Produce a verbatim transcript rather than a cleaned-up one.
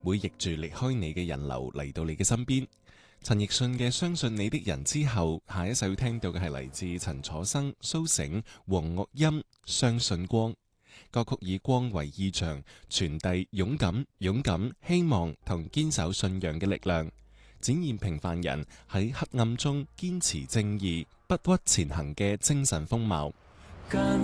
會逆住離開你嘅人流嚟到你嘅身邊。陳奕迅嘅《相信你的人》之後，下一首要聽到嘅係嚟自陳楚生、蘇醒、黃岳音《相信光》。歌曲以光為意象，傳遞勇敢、勇敢、希望同堅守信仰嘅力量，展現平凡人喺黑暗中堅持正義、不屈前行嘅精神風貌。